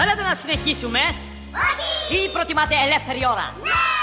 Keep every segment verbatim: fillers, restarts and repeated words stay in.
Θέλετε να συνεχίσουμε? Όχι! Ή προτιμάτε ελεύθερη ώρα?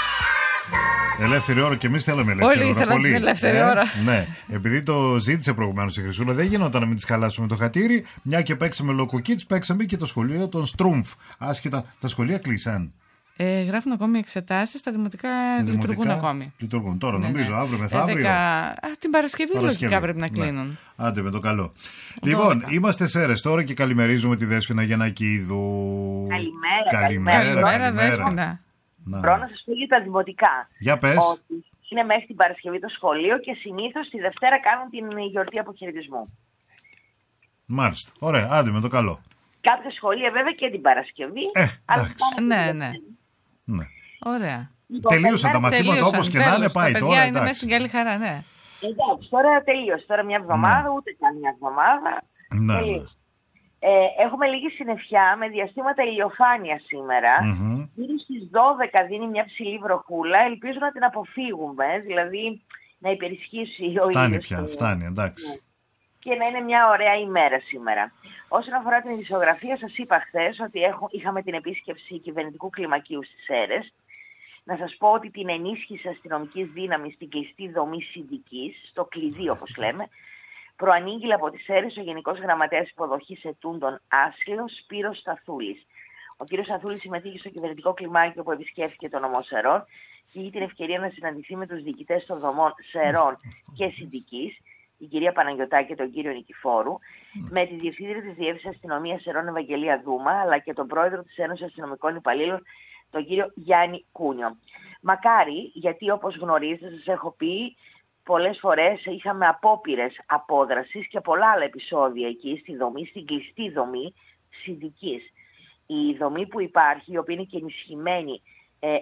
Ναι! Ελεύθερη ώρα και εμείς θέλαμε ελεύθερη Όλοι ώρα. ήθελαν την ελεύθερη ε, ώρα. Ναι, επειδή το ζήτησε προηγουμένως η Χρυσούλα, δεν γινόταν να μην της χαλάσουμε το χατήρι. Μια και παίξαμε Λοκοκίτς, παίξαμε και το σχολείο των Στρούμφ. Άσχετα, τα σχολεία κλείσαν. Ε, γράφουν ακόμη εξετάσεις, τα δημοτικά, δημοτικά λειτουργούν ακόμη. Λειτουργούν τώρα, Ναι, νομίζω, ναι. αύριο μεθαύριο. Ε, δεκα... Την Παρασκευή, Παρασκευή λογικά πρέπει να ναι. κλείνουν. Άντε με το καλό. Λοιπόν, είμαστε Σέρες τώρα και καλημερίζουμε τη Δέσποινα Γιαννακίδου. Καλημέρα. Καλημέρα, Καλημέρα, καλημέρα. Δέσποινα. Μπορώ να σας πω για τα δημοτικά. Για πες. Ότι είναι μέχρι την Παρασκευή το σχολείο και συνήθως τη Δευτέρα κάνουν την γιορτή αποχαιρετισμού. Μάλιστα. Ωραία, άντε με το καλό. Κάποια σχολεία βέβαια και την Παρασκευή. Ε, αλλά εντάξει. πάνε Ναι, την ναι. Δευτέρα. Ναι. Ωραία. Λοιπόν, Τελείωσαν τα καλημέρα. μαθήματα όπως και να είναι, τέλος. πάει Τα τώρα. παιδιά είναι μέσα Εντάξει. στην καλή χαρά, ναι. Εντάξει, τώρα τελείωσε. Τώρα μια εβδομάδα, Ναι. ούτε καν μια εβδομάδα. Ναι, ναι. Τελείωσε. Ε, έχουμε λίγη συννεφιά με διαστήματα ηλιοφάνεια σήμερα. Μμμ. Γύρω στις δώδεκα δίνει μια ψηλή βροχούλα. Ελπίζω να την αποφύγουμε, δηλαδή να υπερισχύσει ο Φτάνει ήλιος. πια, στο- φτάνει, εντάξει. Ναι. Και να είναι μια ωραία ημέρα σήμερα. Όσον αφορά την ειδησιογραφία, σας είπα χθες ότι έχω, είχαμε την επίσκεψη κυβερνητικού κλιμακίου στις Σέρρες. Να σας πω ότι την ενίσχυση αστυνομικής δύναμης στην κλειστή δομή συνδικής, στο κλειδί όπως λέμε, προανήγγειλε από τις Σέρρες ο Γενικός Γραμματέας Υποδοχής Ετούντων Άσυλο Σπύρος Σταθούλης. Ο κ. Σταθούλης συμμετείχε στο κυβερνητικό κλιμάκιο που επισκέφθηκε το νομό Σερών και είχε την ευκαιρία να συναντηθεί με τους διοικητές των δομών Σερών και Συνδικής, την κυρία Παναγιωτάκη και τον κύριο Νικηφόρου, με τη διευθύντρια της Διεύθυνσης Αστυνομίας Σερών Ευαγγελία Δούμα, αλλά και τον πρόεδρο της Ένωσης Αστυνομικών Υπαλλήλων, τον κύριο Γιάννη Κούνιο. Μακάρι, γιατί όπως γνωρίζετε, σας έχω πει, πολλές φορές είχαμε απόπειρες απόδρασης και πολλά άλλα επεισόδια εκεί στη δομή, στην κλειστή δομή συνδικής. Η δομή που υπάρχει, η οποία είναι και ενισχυμένη